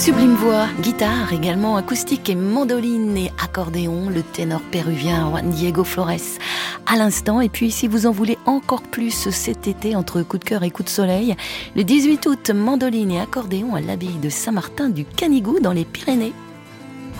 Sublime voix, guitare également, acoustique et mandoline et accordéon, le ténor péruvien Juan Diego Flores à l'instant. Et puis si vous en voulez encore plus cet été entre coup de cœur et coup de soleil, le 18 août, mandoline et accordéon à l'abbaye de Saint-Martin du Canigou dans les Pyrénées.